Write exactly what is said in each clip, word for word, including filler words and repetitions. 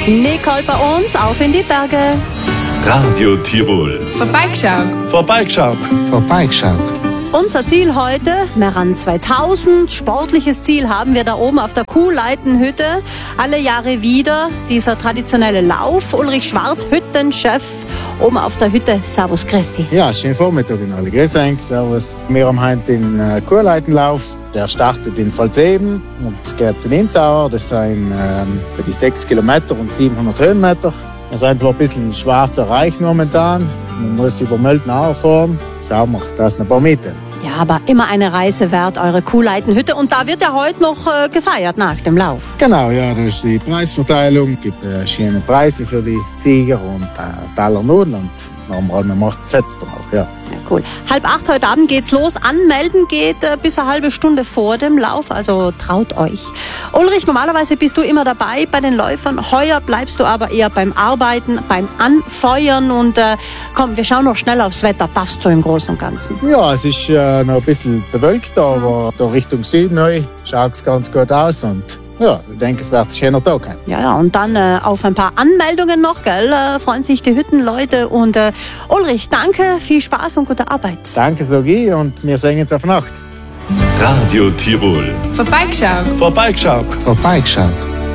Nicole bei uns, auf in die Berge. Radio Tirol. Vorbeigeschaut. Vorbeigeschaut. Vorbeigeschaut. Unser Ziel heute, Meran zweitausend. Sportliches Ziel haben wir da oben auf der Kuhleitenhütte. Alle Jahre wieder dieser traditionelle Lauf. Ulrich Schwarz, Hüttenchef, oben auf der Hütte. Servus, Christi. Ja, schönen Vormittag in alle. Grüß euch, servus. Wir haben heute den äh, Kuhleitenlauf. Der startet in Pfalzeben und es geht in Inzauer. Das sind ähm, für die sechs Kilometer und siebenhundert Höhenmeter. Wir sind zwar ein bisschen schwer zu erreichen momentan. Man muss über Mölten fahren. Schauen wir, da sind ein paar Mieten. Ja, aber immer eine Reise wert, eure Kuhleitenhütte. Und da wird ja heute noch äh, gefeiert nach dem Lauf. Genau, ja, da ist die Preisverteilung. Es gibt äh, schöne Preise für die Sieger und äh, Taler Nudeln. Und normal, man macht Sätze drauf, ja. Ja, cool. Halb acht heute Abend geht's los. Anmelden geht äh, bis eine halbe Stunde vor dem Lauf, also traut euch. Ulrich, normalerweise bist du immer dabei bei den Läufern. Heuer bleibst du aber eher beim Arbeiten, beim Anfeuern. Und äh, komm, wir schauen noch schnell aufs Wetter. Passt so im Großen und Ganzen. Ja, es ist äh, noch ein bisschen bewölkt, aber da Richtung Süden schaut es ganz gut aus. Und ja, ich denke, es wird ein schöner Tag haben. Ja, ja, und dann äh, auf ein paar Anmeldungen noch, gell? Äh, freuen sich die Hüttenleute. Und äh, Ulrich, danke, viel Spaß und gute Arbeit. Danke, Sogi, und wir sehen uns auf Nacht. Radio Tirol. Vorbeigeschaut. Vorbeigeschaut. Vorbeigeschaut.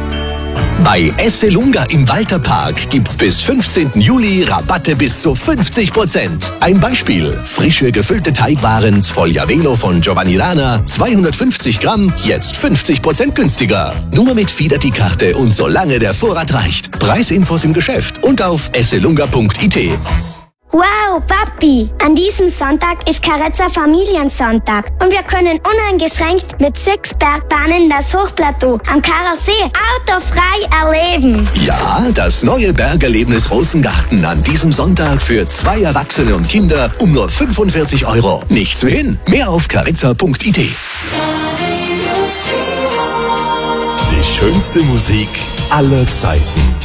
Bei Esselunga im Walterpark gibt's bis fünfzehnten Juli Rabatte bis zu fünfzig Prozent. Ein Beispiel: frische gefüllte Teigwaren Sfoglia Velo von Giovanni Rana, zweihundertfünfzig Gramm, jetzt fünfzig Prozent günstiger. Nur mit Fidelity-Karte und solange der Vorrat reicht. Preisinfos im Geschäft und auf esselunga punkt it. Wow, Papi! An diesem Sonntag ist Carezza Familiensonntag und wir können uneingeschränkt mit sechs Bergbahnen das Hochplateau am Karasee autofrei erleben. Ja, das neue Bergerlebnis Rosengarten an diesem Sonntag für zwei Erwachsene und Kinder um nur fünfundvierzig Euro. Nichts wie hin. Mehr auf carezza punkt it. Die schönste Musik aller Zeiten.